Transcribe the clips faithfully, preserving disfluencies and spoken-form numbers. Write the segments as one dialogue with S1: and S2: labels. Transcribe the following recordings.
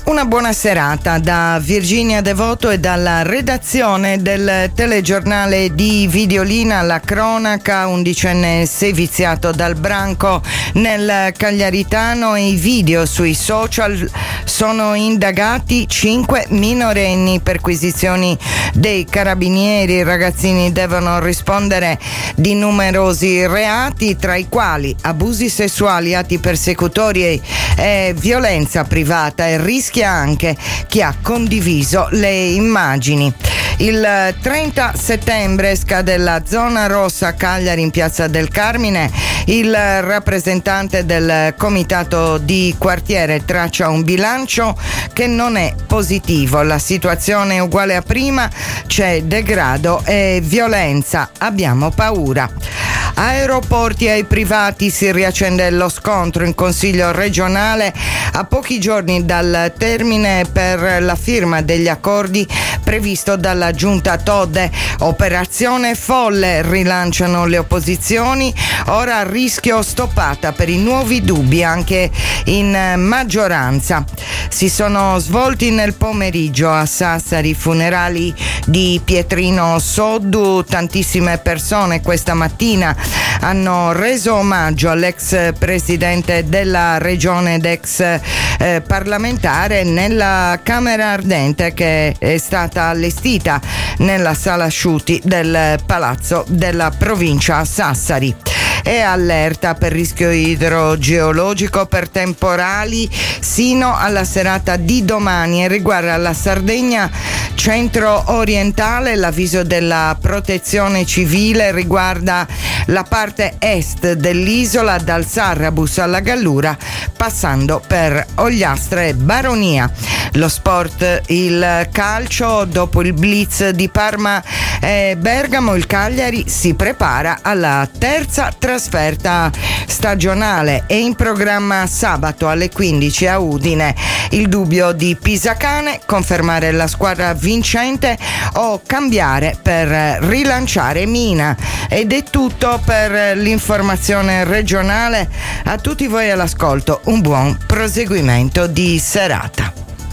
S1: Una buona serata da Virginia Devoto e dalla redazione del telegiornale di Videolina. La cronaca: undicenne seviziato dal branco nel Cagliaritano e i video sui social. Sono indagati cinque minorenni. Perquisizioni dei carabinieri. I ragazzini devono rispondere di numerosi reati, tra i quali abusi sessuali, atti persecutori e, e violenza privata, e rischia anche chi ha condiviso le immagini. Il trenta settembre scade la zona rossa a Cagliari in Piazza del Carmine. Il rappresentante del comitato di quartiere traccia un bilancio che non è positivo. La situazione è uguale a prima, c'è degrado e violenza. Abbiamo paura. Aeroporti ai privati, si riaccende lo scontro in Consiglio regionale a pochi giorni dal termine per la firma degli accordi previsto dalla giunta Todde. Operazione folle, rilanciano le opposizioni. Ora a rischio stoppata per i nuovi dubbi anche in maggioranza. Si sono svolti nel pomeriggio a Sassari i funerali di Pietrino Soddu. Tantissime persone questa mattina hanno reso omaggio all'ex presidente della regione ed ex eh, parlamentare nella Camera Ardente che è stata allestita nella sala asciutti del Palazzo della provincia Sassari. È allerta per rischio idrogeologico per temporali sino alla serata di domani e riguarda la Sardegna centro-orientale. L'avviso della protezione civile riguarda la parte est dell'isola, dal Sarrabus alla Gallura, passando per Ogliastra e Baronia. Lo sport, il calcio: dopo il blitz di Parma e Bergamo, il Cagliari si prepara alla terza trasferta stagionale. È in programma sabato alle quindici a Udine. Il dubbio di Pisacane: confermare la squadra vincente o cambiare per rilanciare Mina. Ed è tutto per l'informazione regionale. A tutti voi all'ascolto un buon proseguimento di serata.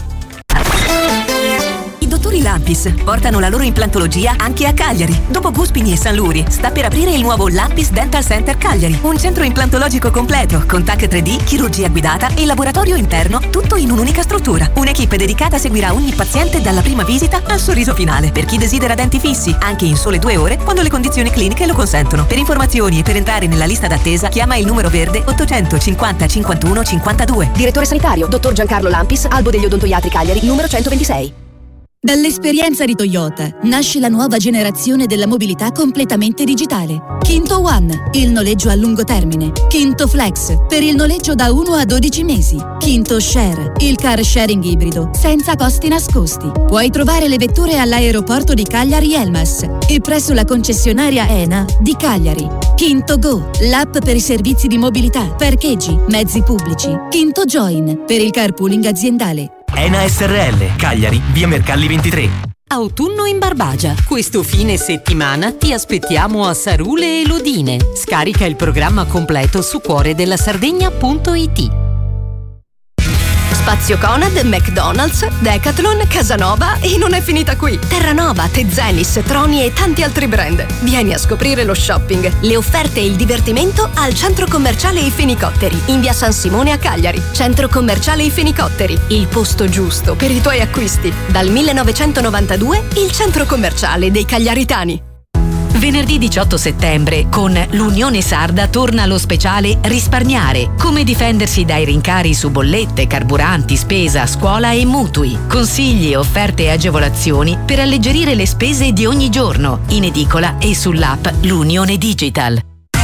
S2: I dottori Lampis portano la loro implantologia anche a Cagliari. Dopo Guspini e San Luri sta per aprire il nuovo Lampis Dental Center Cagliari, un centro implantologico completo con T A C tre D, chirurgia guidata e laboratorio interno, tutto in un'unica struttura. Un'equipe dedicata seguirà ogni paziente dalla prima visita al sorriso finale, per chi desidera denti fissi anche in sole due ore quando le condizioni cliniche lo consentono. Per informazioni e per entrare nella lista d'attesa chiama il numero verde ottocentocinquanta cinquantuno cinquantadue.
S3: Direttore sanitario dottor Giancarlo Lampis, Albo degli Odontoiatri Cagliari, numero centoventisei.
S4: Dall'esperienza di Toyota nasce la nuova generazione della mobilità completamente digitale. Kinto One, il noleggio a lungo termine. Kinto Flex, per il noleggio da uno a dodici mesi. Kinto Share, il car sharing ibrido, senza costi nascosti. Puoi trovare le vetture all'aeroporto di Cagliari Elmas e presso la concessionaria ENA di Cagliari. Kinto Go, l'app per i servizi di mobilità, parcheggi, mezzi pubblici. Kinto Join, per il carpooling aziendale.
S5: ENA S R L, Cagliari, via Mercalli ventitré.
S6: Autunno in Barbagia. Questo fine settimana ti aspettiamo a Sarule e Lodine. Scarica il programma completo su cuoredellasardegna punto it.
S3: Spazio Conad, McDonald's, Decathlon, Casanova e non è finita qui. Terranova, Tezenis, Troni e tanti altri brand. Vieni a scoprire lo shopping, le offerte e il divertimento al Centro Commerciale I Fenicotteri, in via San Simone a Cagliari. Centro Commerciale I Fenicotteri, il posto giusto per i tuoi acquisti. Dal millenovecentonovantadue, il Centro Commerciale dei Cagliaritani.
S6: Venerdì diciotto settembre con l'Unione Sarda torna lo speciale Risparmiare. Come difendersi dai rincari su bollette, carburanti, spesa, scuola e mutui. Consigli, offerte e agevolazioni per alleggerire le spese di ogni giorno. In edicola e sull'app L'Unione Digital.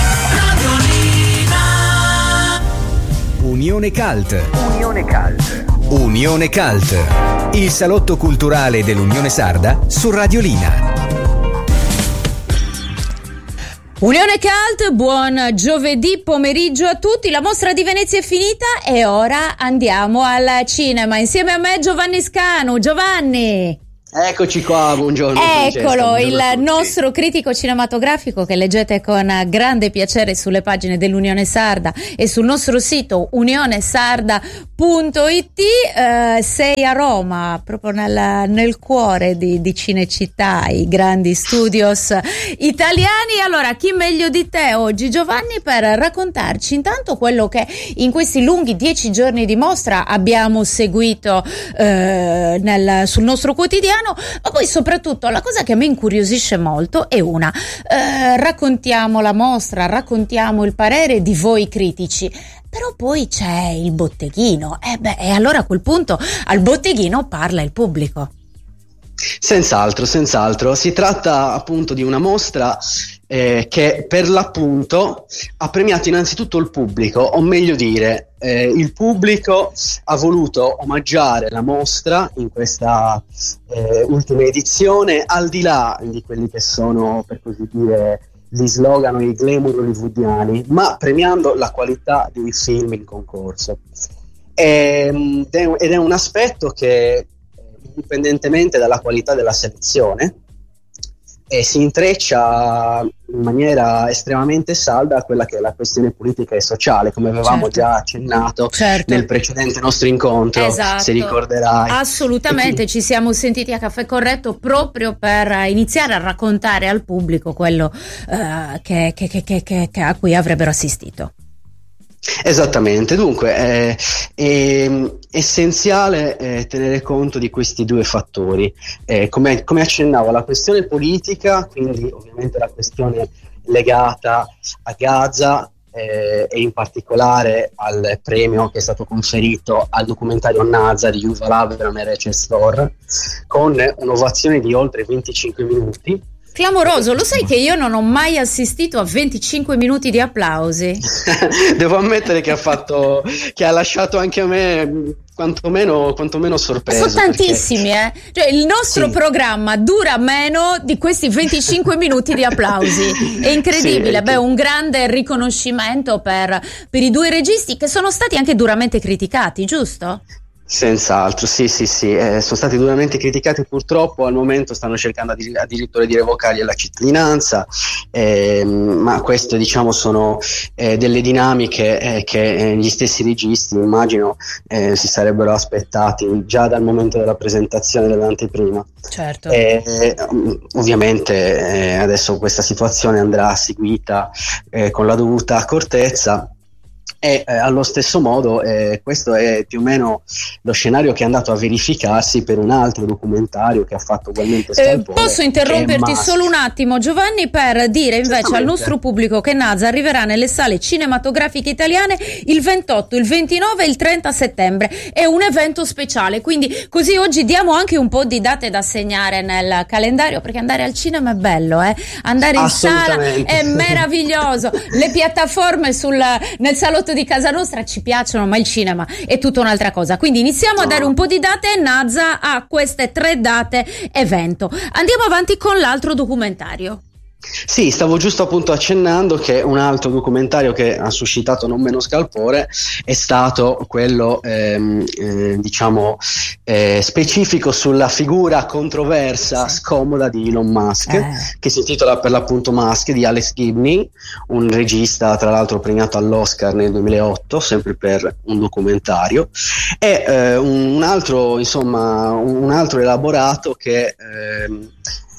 S7: Unione Cult. Unione Cult. Unione Cult. Il salotto culturale dell'Unione Sarda su Radiolina.
S8: Unione Cult, buon giovedì pomeriggio a tutti. La mostra di Venezia è finita e ora andiamo al cinema. Insieme a me Giovanni Scanu. Giovanni!
S9: Eccoci qua, buongiorno.
S8: Eccolo,
S9: Francesca,
S8: il nostro critico cinematografico che leggete con grande piacere sulle pagine dell'Unione Sarda e sul nostro sito unione sarda punto it. Eh, sei a Roma, proprio nel, nel cuore di, di Cinecittà, i grandi studios italiani. Allora, chi meglio di te oggi, Giovanni, per raccontarci intanto quello che in questi lunghi dieci giorni di mostra abbiamo seguito eh, nel, sul nostro quotidiano. Ma poi soprattutto la cosa che a me incuriosisce molto è una, eh, raccontiamo la mostra, raccontiamo il parere di voi critici, però poi c'è il botteghino, e eh beh, e allora a quel punto al botteghino parla il pubblico.
S9: Senz'altro, senz'altro. Si tratta appunto di una mostra eh, che per l'appunto ha premiato innanzitutto il pubblico, o meglio dire, eh, il pubblico ha voluto omaggiare la mostra in questa eh, ultima edizione, al di là di quelli che sono, per così dire, gli slogan o i glamour hollywoodiani, ma premiando la qualità dei film in concorso. E, ed è un aspetto che, indipendentemente dalla qualità della selezione, e si intreccia in maniera estremamente salda a quella che è la questione politica e sociale, come avevamo certo. già accennato certo. nel precedente nostro incontro, esatto. se ricorderai.
S8: Assolutamente, quindi ci siamo sentiti a Caffè Corretto proprio per iniziare a raccontare al pubblico quello uh, che, che, che, che, che a cui avrebbero assistito.
S9: Esattamente, dunque è, è essenziale eh, tenere conto di questi due fattori, eh, come, come accennavo, la questione politica, quindi ovviamente la questione legata a Gaza eh, e in particolare al premio che è stato conferito al documentario Nazar di Yuval Abraham e Rachel Storr, con un'ovazione di oltre venticinque minuti.
S8: Clamoroso, lo sai che io non ho mai assistito a venticinque minuti di applausi?
S9: Devo ammettere che ha fatto, che ha lasciato anche a me quantomeno, quantomeno sorpreso.
S8: Sono tantissimi, perché... eh? Cioè il nostro sì. programma dura meno di questi venticinque minuti di applausi. È incredibile, sì, beh, un grande riconoscimento per, per i due registi che sono stati anche duramente criticati, giusto?
S9: Senz'altro, sì, sì, sì, eh, sono stati duramente criticati, purtroppo al momento stanno cercando addirittura di revocargli la cittadinanza, eh, ma queste diciamo sono eh, delle dinamiche eh, che eh, gli stessi registi immagino eh, si sarebbero aspettati già dal momento della presentazione dell'anteprima.
S8: Certo.
S9: Eh, ovviamente eh, adesso questa situazione andrà seguita eh, con la dovuta accortezza. E eh, allo stesso modo eh, questo è più o meno lo scenario che è andato a verificarsi per un altro documentario che ha fatto ugualmente scalpore.
S8: Eh, posso interromperti solo un attimo, Giovanni, per dire invece al nostro pubblico che Nazar arriverà nelle sale cinematografiche italiane il ventotto, il ventinove e il trenta settembre. È un evento speciale, quindi così oggi diamo anche un po' di date da segnare nel calendario, perché andare al cinema è bello, eh? Andare in sala è meraviglioso. Le piattaforme sul, nel salotto di casa nostra ci piacciono, ma il cinema è tutta un'altra cosa. Quindi iniziamo a dare un po' di date. Nazza ha queste tre date evento. Andiamo avanti con l'altro documentario.
S9: Sì, stavo giusto appunto accennando che un altro documentario che ha suscitato non meno scalpore è stato quello ehm, eh, diciamo eh, specifico sulla figura controversa, sì. scomoda di Elon Musk, eh. che si intitola per l'appunto Musk, di Alex Gibney, un regista tra l'altro premiato all'Oscar nel duemilaotto sempre per un documentario, e eh, un altro insomma un altro elaborato che ehm,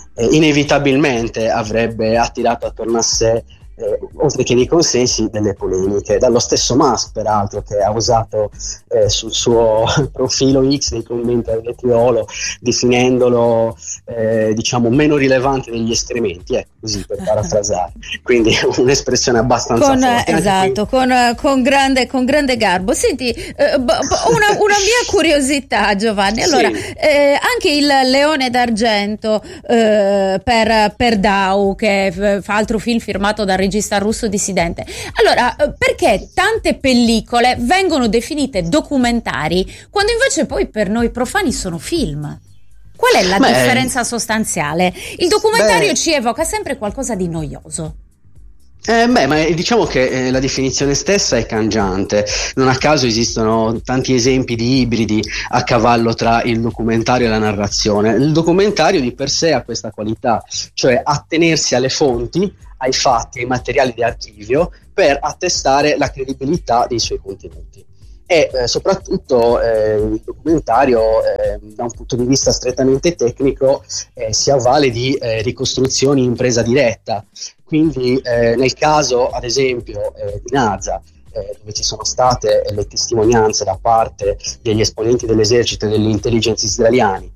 S9: inevitabilmente avrebbe attirato attorno a sé, eh, oltre che dei consensi, delle polemiche, dallo stesso Musk peraltro, che ha usato eh, sul suo profilo X dei commenti al vetriolo, definendolo eh, diciamo meno rilevante degli escrementi, ecco, così per parafrasare, quindi un'espressione abbastanza
S8: con,
S9: forte.
S8: Esatto, con, con, grande, con grande garbo. Senti, eh, una, una mia curiosità, Giovanni, allora, sì. eh, anche il Leone d'Argento eh, per, per Dau, che fa altro film firmato dal regista russo dissidente, allora perché tante pellicole vengono definite documentari quando invece poi per noi profani sono film? Qual è la Beh, differenza sostanziale? Il documentario beh, ci evoca sempre qualcosa di noioso.
S9: Eh, beh, ma diciamo che eh, la definizione stessa è cangiante. Non a caso esistono tanti esempi di ibridi a cavallo tra il documentario e la narrazione. Il documentario di per sé ha questa qualità, cioè attenersi alle fonti, ai fatti, ai materiali di archivio per attestare la credibilità dei suoi contenuti. E eh, soprattutto eh, il documentario eh, da un punto di vista strettamente tecnico eh, si avvale di eh, ricostruzioni in presa diretta, quindi eh, nel caso ad esempio eh, di Naza, eh, dove ci sono state eh, le testimonianze da parte degli esponenti dell'esercito e delle intelligence israeliani,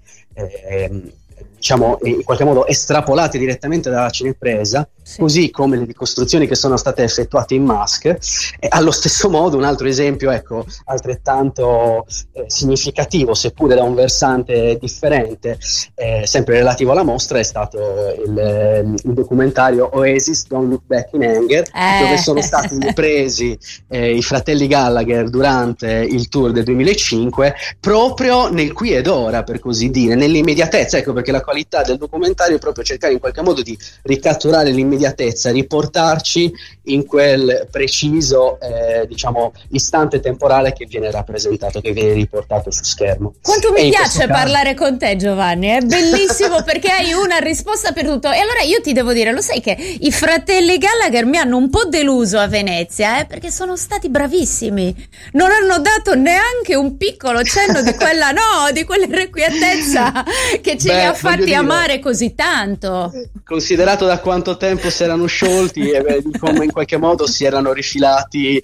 S9: eh, diciamo in qualche modo estrapolate direttamente dalla cinepresa, sì. Così come le ricostruzioni che sono state effettuate in mask. E allo stesso modo un altro esempio, ecco, altrettanto eh, significativo, seppure da un versante differente, eh, sempre relativo alla mostra, è stato il, il documentario Oasis Don't Look Back in Anger, eh. dove sono stati ripresi eh, i fratelli Gallagher durante il tour del duemilacinque, proprio nel qui ed ora, per così dire, nell'immediatezza. Ecco perché la qualità del documentario è proprio cercare in qualche modo di ricatturare l'immediatezza, riportarci in quel preciso eh, diciamo istante temporale che viene rappresentato, che viene riportato su schermo.
S8: Quanto mi
S9: e
S8: piace parlare con te, Giovanni, è bellissimo perché hai una risposta per tutto. E allora io ti devo dire, lo sai che i fratelli Gallagher mi hanno un po' deluso a Venezia, eh, perché sono stati bravissimi, non hanno dato neanche un piccolo cenno di quella no, di quell'irrequietezza che ci
S9: Beh,
S8: ha fatti
S9: dire,
S8: amare così tanto.
S9: Considerato da quanto tempo si erano sciolti e beh, di come in qualche modo si erano rifilati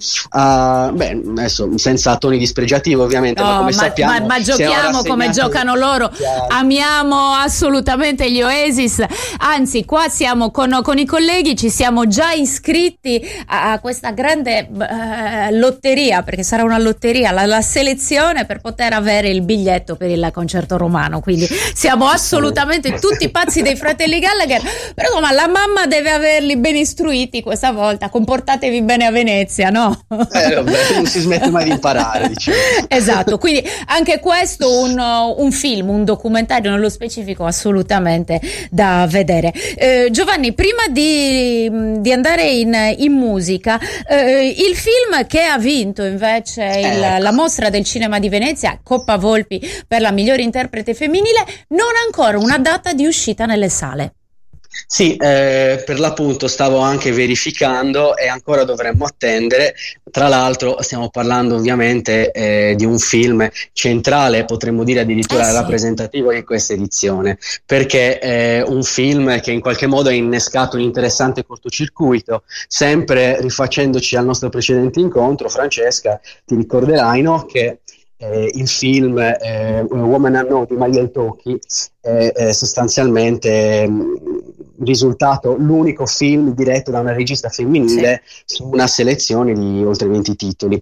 S9: a, beh, adesso senza toni dispregiativi ovviamente, no, ma come ma, sappiamo
S8: ma, ma giochiamo come giocano loro. Chiaro. Amiamo assolutamente gli Oasis, anzi qua siamo con, con i colleghi, ci siamo già iscritti a, a questa grande uh, lotteria, perché sarà una lotteria, la, la selezione per poter avere il biglietto per il concerto romano, quindi siamo assolutamente tutti pazzi dei fratelli Gallagher, però insomma la mamma deve averli ben istruiti questa volta, comportatevi bene a Venezia, no?
S9: Eh vabbè, non si smette mai di imparare, diciamo.
S8: Esatto, quindi anche questo un, un film, un documentario nello specifico assolutamente da vedere. Eh, Giovanni, prima di, di andare in, in musica, eh, il film che ha vinto invece il, ecco. la mostra del cinema di Venezia, Coppa Volpi per la migliore interprete femminile, non ha ancora una data di uscita nelle sale.
S9: Sì, eh, per l'appunto stavo anche verificando e ancora dovremmo attendere. Tra l'altro stiamo parlando ovviamente eh, di un film centrale, potremmo dire addirittura eh sì. rappresentativo di questa edizione, perché è un film che in qualche modo ha innescato un interessante cortocircuito, sempre rifacendoci al nostro precedente incontro. Francesca, ti ricorderai, no, che Eh, il film eh, Woman I Know di Mariel Tocchi è, è sostanzialmente mh, risultato l'unico film diretto da una regista femminile sì. su una selezione di oltre venti titoli.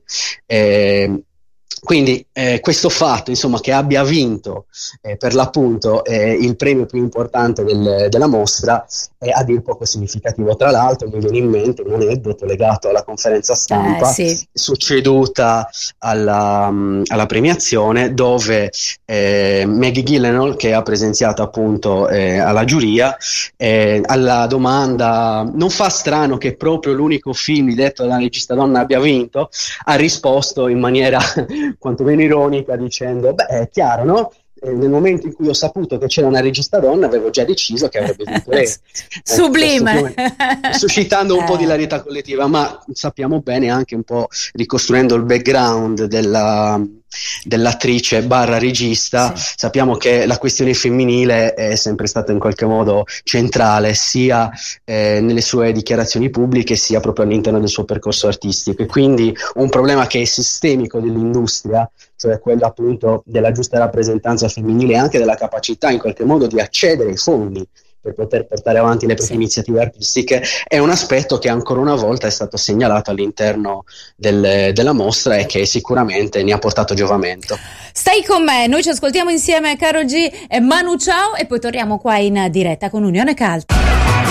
S9: Eh, Quindi eh, questo fatto, insomma, che abbia vinto eh, per l'appunto eh, il premio più importante del, della mostra è a dir poco significativo. Tra l'altro mi viene in mente un aneddoto legato alla conferenza stampa
S8: eh, sì.
S9: succeduta alla, um, alla premiazione, dove eh, Maggie Gyllenhaal, che ha presenziato appunto eh, alla giuria, eh, alla domanda "non fa strano che proprio l'unico film diretto da una regista donna abbia vinto?", ha risposto in maniera quantomeno ironica dicendo: beh, è chiaro, no? Eh, nel momento in cui ho saputo che c'era una regista donna avevo già deciso che avrebbe vinto lei.
S8: Sublime,
S9: eh, suscitando un eh. po' di ilarità collettiva, ma sappiamo bene, anche un po' ricostruendo il background della dell'attrice barra regista, sì. sappiamo che la questione femminile è sempre stata in qualche modo centrale, sia eh, nelle sue dichiarazioni pubbliche sia proprio all'interno del suo percorso artistico, e quindi un problema che è sistemico dell'industria, cioè quello appunto della giusta rappresentanza femminile e anche della capacità in qualche modo di accedere ai fondi per poter portare avanti le proprie sì. iniziative artistiche, è un aspetto che ancora una volta è stato segnalato all'interno del, della mostra e che sicuramente ne ha portato giovamento.
S8: Stai con me, noi ci ascoltiamo insieme Karol G e Manu Ciao e poi torniamo qua in diretta con Unione Cult.